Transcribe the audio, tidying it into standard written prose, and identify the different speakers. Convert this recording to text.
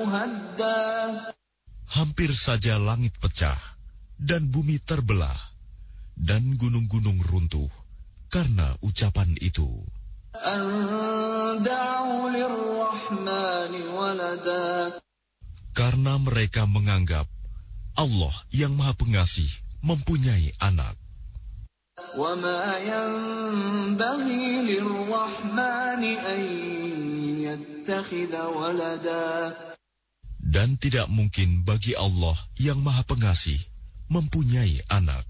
Speaker 1: هدا.
Speaker 2: Hampir saja langit pecah dan bumi terbelah dan gunung-gunung runtuh karena ucapan itu.
Speaker 1: أن دعوا للرحمن ولدا.
Speaker 2: Karena mereka menganggap Allah yang Maha Pengasih mempunyai anak.
Speaker 1: وما ينبغي للرحمن أن يتخذ ولدا.
Speaker 2: Dan tidak mungkin bagi Allah yang Maha Pengasih mempunyai anak.